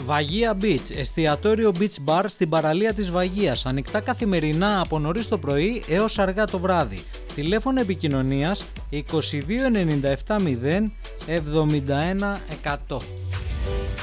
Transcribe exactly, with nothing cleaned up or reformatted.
Βαγία Beach, εστιατόριο beach bar στην παραλία της Βαγίας, ανοιχτά καθημερινά από νωρίς το πρωί έως αργά το βράδυ. Τηλέφωνο επικοινωνίας είκοσι δύο ενενήντα επτά μηδέν εβδομήντα ένα εκατό.